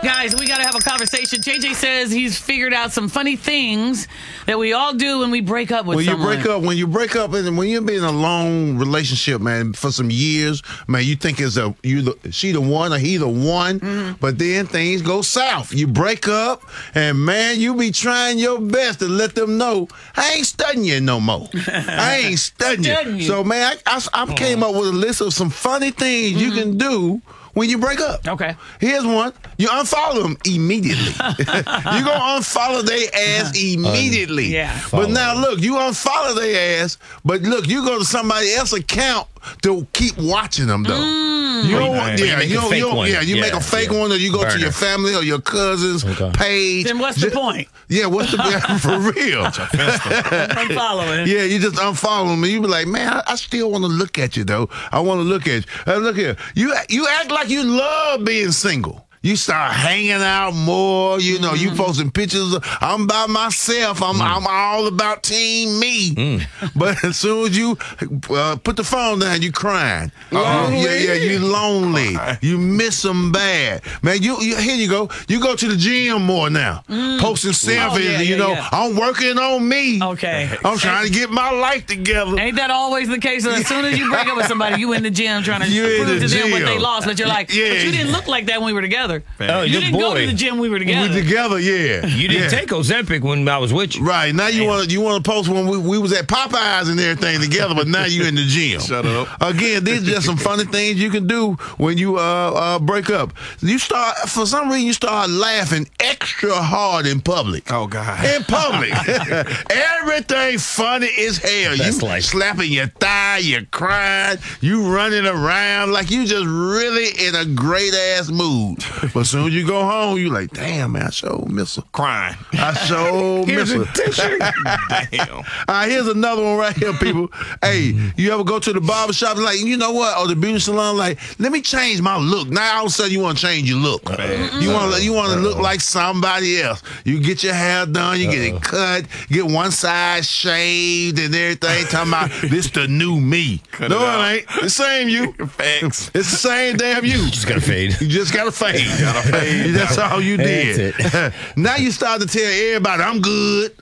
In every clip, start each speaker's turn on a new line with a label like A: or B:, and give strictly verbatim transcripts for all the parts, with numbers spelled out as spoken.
A: Guys, we got to have a conversation. J J says he's figured out some funny things that we all do when we break up with
B: when
A: someone.
B: When you break up, when you break up, and when you've been in a long relationship, man, for some years, man, you think it's a you the she the one or he the one, mm-hmm. but then things go south. You break up, and man, you be trying your best to let them know I ain't studying you no more. I ain't studying you. So, man, I, I, I came up with a list of some funny things mm-hmm. you can do when you break up.
A: Okay.
B: Here's one. You unfollow them immediately. You gonna unfollow their ass immediately.
A: Um, yeah.
B: But now look, you unfollow their ass, but look, you go to somebody else's account to keep watching them though.
A: Mm.
B: You don't,
C: right.
B: yeah,
C: you,
B: you don't, you don't, yeah, you
C: yeah,
B: make a fake
C: yeah.
B: one, or you go
C: Burner.
B: to your family or your cousin's
C: okay.
B: page.
A: Then what's
B: just,
A: the point?
B: Yeah, what's the for real?
A: Unfollow it.
B: Yeah, you just unfollow them, and you be like, man, I, I still want to look at you though. I want to look at you. Uh, look here, you you act like you love being single. You start hanging out more. You know, mm-hmm. you posting pictures of, I'm by myself. I'm mm. I'm all about team me. Mm. But as soon as you uh, put the phone down, you crying. Uh, yeah, yeah, you lonely. You miss them bad. Man, you, you here you go. You go to the gym more now. Mm. Posting selfies. Oh, yeah, you yeah, know, yeah. I'm working on me.
A: Okay.
B: I'm trying to get my life together.
A: Ain't that always the case? As soon as you break up with somebody, you in the gym trying to you prove to
B: the
A: them what
B: gym.
A: they lost. But you're like,
B: yeah.
A: but you didn't look like that when we were together.
C: Oh,
A: you didn't
C: boy.
A: go to the gym we were together.
B: We were together, yeah.
C: You didn't
B: yeah.
C: take Ozempic when I was with you.
B: Right. Now you want to you want to post when we, we was at Popeyes and everything together, but now you in the gym.
D: Shut up.
B: Again, these are just some funny things you can do when you uh, uh, break up. You start, for some reason, you start laughing extra hard in public.
D: Oh, God.
B: In public. Everything funny as hell.
C: That's
B: you
C: like...
B: slapping your thigh, you crying, you running around like you just really in a great-ass mood. But as soon as you go home, you like, damn, man, I sure miss her.
D: Crying.
B: I sure miss her.
D: Damn.
B: All right, here's another one right here, people. Hey, you ever go to the barbershop and like, you know what, or the beauty salon, like, let me change my look. Now all of a sudden you want to change your look. Uh-oh. You want to you want to look like somebody else. You get your hair done, you Uh-oh. get it cut, get one side shaved and everything. Talking about this the new me.
D: Cut
B: no,
D: it,
B: it ain't. The same you.
D: Facts.
B: It's the same damn you.
C: You just got to fade.
B: You just got to fade.
D: Gotta fade.
B: That's all you did.
C: That's
B: Now you start to tell everybody, I'm good.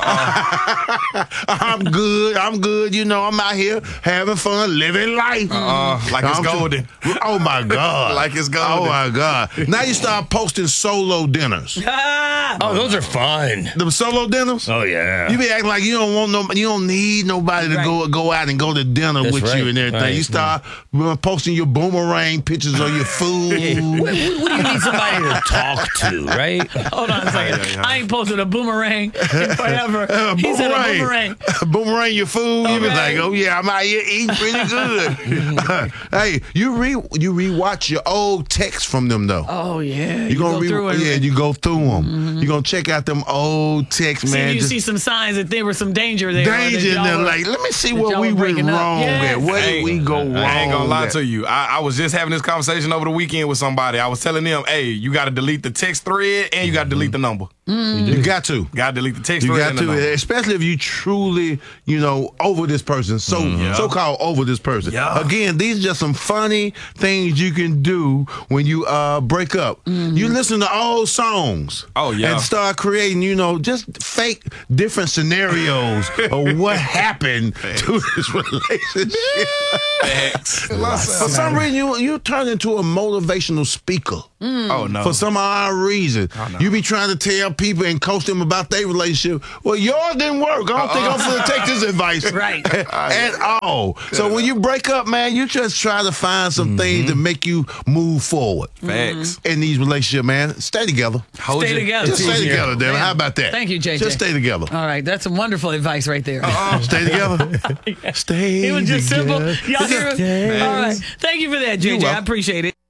B: Uh-uh. I'm good. I'm good. You know, I'm out here having fun, living life.
D: Uh-uh. Like it's
B: I'm
D: golden.
B: Just, oh, my God.
D: Like it's golden.
B: Oh, my God. Now you start posting solo dinners.
C: Oh, those are fun.
B: The solo dinners?
C: Oh, yeah.
B: You be acting like you don't want no, you don't need nobody to
A: right.
B: go go out and go to dinner
C: That's
B: with
C: right.
B: you and everything.
C: Right.
B: You start yeah. posting your boomerang pictures of your food.
C: Yeah. What, what, what do you need somebody to talk to, right?
A: Hold on a second.
D: Yeah, yeah.
A: I ain't posted a boomerang in forever.
B: Uh,
A: he said a
B: boomerang.
A: boomerang.
B: Boomerang your food. You be
A: Okay.
B: like, oh yeah, I'm out here eating pretty good. Hey, you re you rewatch your old texts from them though.
A: Oh yeah,
B: you, gonna
A: go
B: re-
A: through it.
B: yeah, you go through them. Mm-hmm. You gonna check out them old texts,
A: See
B: man.
A: if you
B: Just
A: see some signs that there was some danger there.
B: danger in there. Like, let me see what we went wrong
A: yes.
B: at. Where did we go wrong?
D: I ain't gonna lie
B: at?
D: to you. I, I was just having this conversation over the weekend with somebody. I was telling them, hey, you got to delete the text thread and you got to delete the number.
A: Mm.
B: You got to.
D: Got to delete the text
B: You
D: thread
B: got
D: and the
B: to,
D: number.
B: especially if you truly, you know, over this person. So
D: Yeah.
B: so called over this person.
D: Yeah.
B: Again, these are just some funny things you can do when you uh break up.
A: Mm-hmm.
B: You listen to old songs.
D: Oh, yeah.
B: And start creating, you know, just fake different scenarios of what happened to this relationship.
D: Facts.
B: For some reason, you you turn into a motivational speaker.
D: Oh, no.
B: For some odd reason,
D: Oh, no.
B: you be trying to tell people and coach them about their relationship. Well, yours didn't work. I don't
D: Uh-uh.
B: think I'm going to take this advice
A: Right.
B: at all. So when you break up, man, you just try to find some mm-hmm. things to make you move forward.
D: Facts.
B: In these relationships, man, stay together.
D: Hold
A: Stay
D: your-
A: together.
B: Just stay
A: easier.
B: together, Devin. How about that?
A: Thank you, J J.
B: Just stay together.
A: All right, that's some wonderful advice right there.
B: Uh-uh. Stay together. Stay
A: It was just simple.
B: together.
A: Y'all hear it? All right. Thank you for that, J J. I
B: welcome.
A: appreciate it.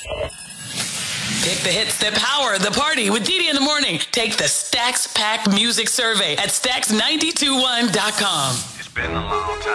A: Pick the hits that power the party with Didi in the morning. Take the Stacks Pack Music Survey at stacks nine two one dot com.
E: It's been a long time.